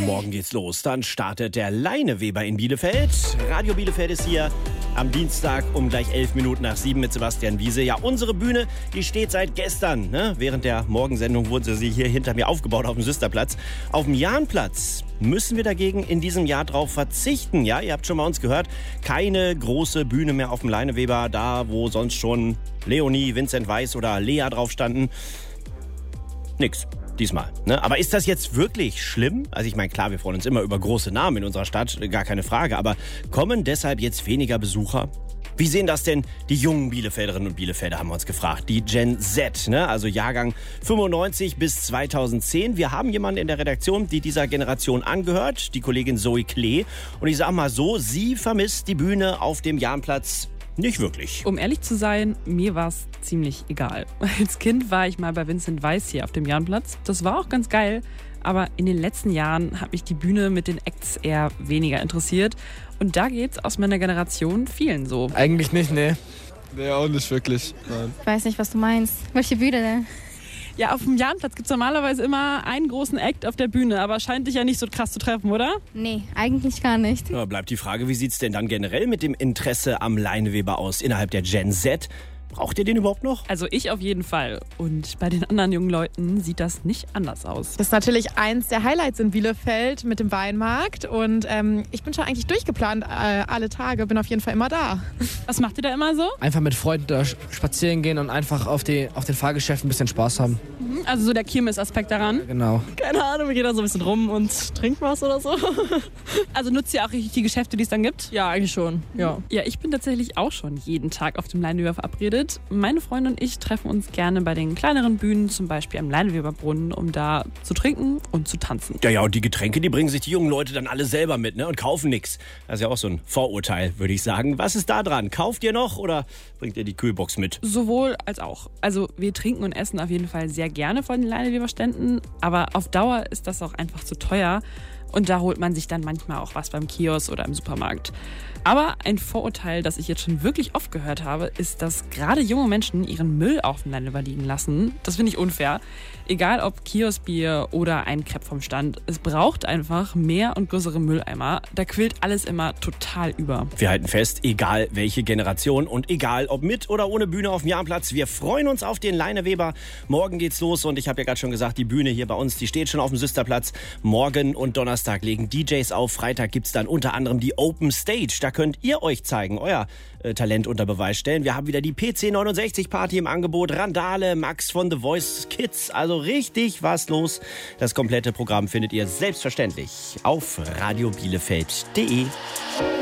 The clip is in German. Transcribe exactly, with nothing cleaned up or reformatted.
Morgen geht's los. Dann startet der Leineweber in Bielefeld. Radio Bielefeld ist hier am Dienstag um gleich elf Minuten nach sieben mit Sebastian Wiese. Ja, unsere Bühne, die steht seit gestern. Ne? Während der Morgensendung wurde sie hier hinter mir aufgebaut auf dem Süsterplatz. Auf dem Jahnplatz müssen wir dagegen in diesem Jahr drauf verzichten. Ja, ihr habt schon bei uns gehört, keine große Bühne mehr auf dem Leineweber. Da, wo sonst schon Leonie, Vincent Weiss oder Lea drauf standen. Nix. Diesmal. Ne? Aber ist das jetzt wirklich schlimm? Also ich meine, klar, wir freuen uns immer über große Namen in unserer Stadt, gar keine Frage. Aber kommen deshalb jetzt weniger Besucher? Wie sehen das denn die jungen Bielefelderinnen und Bielefelder, haben wir uns gefragt. Die Gen Z, ne? Also Jahrgang fünfundneunzig bis zweitausendzehn. Wir haben jemanden in der Redaktion, die dieser Generation angehört, die Kollegin Zoe Klee. Und ich sag mal so, sie vermisst die Bühne auf dem Jahnplatz nicht wirklich. Um ehrlich zu sein, mir war es ziemlich egal. Als Kind war ich mal bei Vincent Weiss hier auf dem Jahnplatz. Das war auch ganz geil. Aber in den letzten Jahren hat mich die Bühne mit den Acts eher weniger interessiert. Und da geht's aus meiner Generation vielen so. Eigentlich nicht, nee. Nee, auch nicht wirklich. Nein. Ich weiß nicht, was du meinst. Welche Bühne denn? Ja, auf dem Jahnplatz gibt es normalerweise immer einen großen Act auf der Bühne, aber scheint dich ja nicht so krass zu treffen, oder? Nee, eigentlich gar nicht. Ja, bleibt die Frage, wie sieht's denn dann generell mit dem Interesse am Leineweber aus innerhalb der Gen Z? Braucht ihr den überhaupt noch? Also ich auf jeden Fall. Und bei den anderen jungen Leuten sieht das nicht anders aus. Das ist natürlich eins der Highlights in Bielefeld mit dem Weinmarkt. Und ähm, ich bin schon eigentlich durchgeplant äh, alle Tage, bin auf jeden Fall immer da. Was macht ihr da immer so? Einfach mit Freunden da spazieren gehen und einfach auf, die, auf den Fahrgeschäften ein bisschen Spaß haben. Also so der Kirmes-Aspekt daran? Genau. Keine Ahnung, wir gehen da so ein bisschen rum und trinken was oder so. Also nutzt ihr auch richtig die Geschäfte, die es dann gibt? Ja, eigentlich schon, ja. Ja, ich bin tatsächlich auch schon jeden Tag auf dem Leineweber verabredet. Meine Freunde und ich treffen uns gerne bei den kleineren Bühnen, zum Beispiel am Leineweberbrunnen, um da zu trinken und zu tanzen. Ja, ja, und die Getränke, die bringen sich die jungen Leute dann alle selber mit, ne, und kaufen nichts. Das ist ja auch so ein Vorurteil, würde ich sagen. Was ist da dran? Kauft ihr noch oder bringt ihr die Kühlbox mit? Sowohl als auch. Also wir trinken und essen auf jeden Fall sehr gerne von den Leineweberständen, aber auf Dauer ist das auch einfach zu teuer. Und da holt man sich dann manchmal auch was beim Kiosk oder im Supermarkt. Aber ein Vorurteil, das ich jetzt schon wirklich oft gehört habe, ist, dass gerade junge Menschen ihren Müll auf dem Leineweber liegen lassen. Das finde ich unfair. Egal ob Kioskbier oder ein Crepe vom Stand, es braucht einfach mehr und größere Mülleimer. Da quillt alles immer total über. Wir halten fest, egal welche Generation und egal ob mit oder ohne Bühne auf dem Jahnplatz, wir freuen uns auf den Leineweber. Morgen geht's los und ich habe ja gerade schon gesagt, die Bühne hier bei uns, die steht schon auf dem Süsterplatz. Morgen und Donnerstag legen D Js auf. Freitag gibt's dann unter anderem die Open Stage. Da könnt ihr euch zeigen, euer äh, Talent unter Beweis stellen. Wir haben wieder die P C neunundsechzig Party im Angebot, Randale, Max von The Voice Kids, also richtig was los. Das komplette Programm findet ihr selbstverständlich auf radio bielefeld punkt de.